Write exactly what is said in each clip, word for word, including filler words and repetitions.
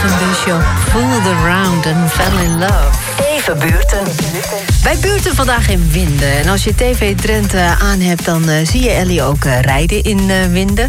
Kevin Bishop, Fooled Around and Fell in Love. Even buurten. Bij buurten vandaag in Winden. En als je T V Drenthe aan hebt, dan uh, zie je Ellie ook uh, rijden in uh, Winden.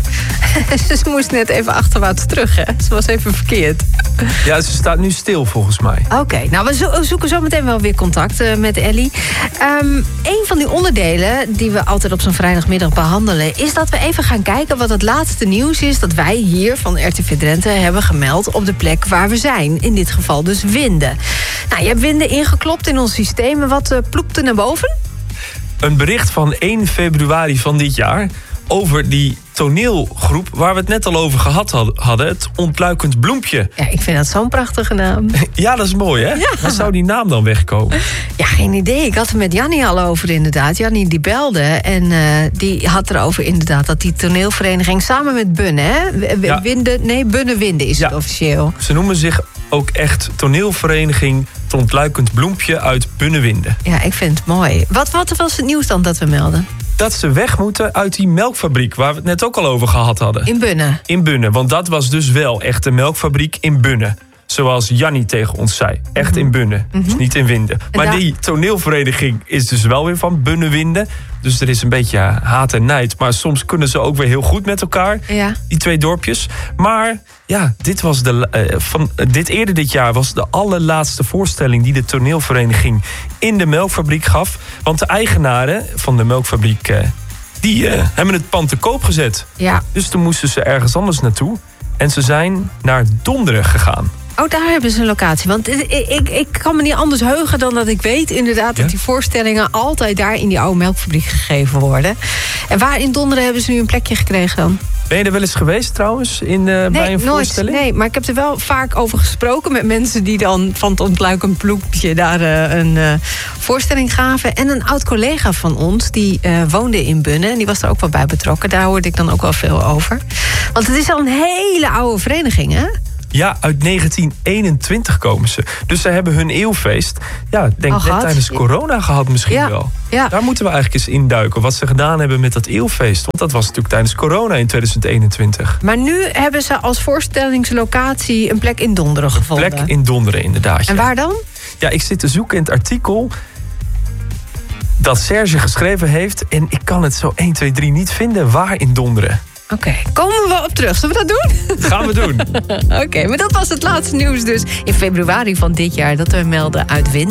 Ze moest net even achterwaarts terug, hè? Ze was even verkeerd. Ja, ze staat nu stil volgens mij. Oké, okay, nou we zo- zoeken zo meteen wel weer contact uh, met Ellie. Um, een van die onderdelen die we altijd op zo'n vrijdagmiddag behandelen, is dat we even gaan kijken wat het laatste nieuws is dat wij hier van R T V Drenthe hebben gemeld op de plek waar we zijn. In dit geval dus Winden. Nou, je hebt Winden ingeklopt in ons systeem. Wat uh, ploept er naar boven? Een bericht van één februari van dit jaar over die toneelgroep waar we het net al over gehad hadden. Het Ontluikend Bloempje. Ja, ik vind dat zo'n prachtige naam. Ja, dat is mooi, hè? Ja. Waar zou die naam dan wegkomen? Ja, geen idee. Ik had het met Jannie al over inderdaad. Jannie die belde en uh, die had erover inderdaad dat die toneelvereniging samen met Bunne, hè? W- Ja. Winden, nee, Bunne Winden is Ja. het officieel. Ze noemen zich ook echt toneelvereniging Het Ontluikend Bloempje uit Bunnewinden. Ja, ik vind het mooi. Wat, wat was het nieuws dan dat we melden? Dat ze weg moeten uit die melkfabriek waar we het net ook al over gehad hadden. In Bunne. In Bunne, want dat was dus wel echt een melkfabriek in Bunne. Zoals Jannie tegen ons zei. Echt Mm-hmm. in Bunne, mm-hmm. dus niet in Winden. Maar daar- die toneelvereniging is dus wel weer van Bunnewinden. Dus er is een beetje ja, haat en nijd. Maar soms kunnen ze ook weer heel goed met elkaar. Ja. Die twee dorpjes. Maar ja, dit, was de, uh, van, uh, dit eerder dit jaar was de allerlaatste voorstelling die de toneelvereniging in de melkfabriek gaf. Want de eigenaren van de melkfabriek uh, die uh, hebben het pand te koop gezet. Ja. Dus toen moesten ze ergens anders naartoe. En ze zijn naar Donderen gegaan. Oh, daar hebben ze een locatie. Want ik, ik, ik kan me niet anders heugen dan dat ik weet inderdaad Ja? dat die voorstellingen altijd daar in die oude melkfabriek gegeven worden. En waar in Donderen hebben ze nu een plekje gekregen dan? Ben je er wel eens geweest trouwens in, uh, bij Nee, een nooit. voorstelling? Nee, maar ik heb er wel vaak over gesproken met mensen die dan van het Ontluikend Bloempje daar uh, een uh, voorstelling gaven. En een oud collega van ons, die uh, woonde in Bunne en die was er ook wel bij betrokken. Daar hoorde ik dan ook wel veel over. Want het is al een hele oude vereniging, hè? Ja, uit negentien eenentwintig komen ze. Dus ze hebben hun eeuwfeest, ja, ik denk Al net gehad? tijdens corona gehad misschien Ja, wel. ja. Daar moeten we eigenlijk eens induiken. Wat ze gedaan hebben met dat eeuwfeest. Want dat was natuurlijk tijdens corona in tweeduizend eenentwintig. Maar nu hebben ze als voorstellingslocatie een plek in Donderen gevonden. Plek in Donderen inderdaad. En ja. waar dan? Ja, ik zit te zoeken in het artikel dat Serge geschreven heeft. En ik kan het zo één, twee, drie niet vinden. Waar in Donderen? Oké, okay. Komen we wel op terug. Zullen we dat doen? Dat gaan we doen. Oké, okay, maar dat was het laatste nieuws dus in februari van dit jaar dat we melden uit Winden.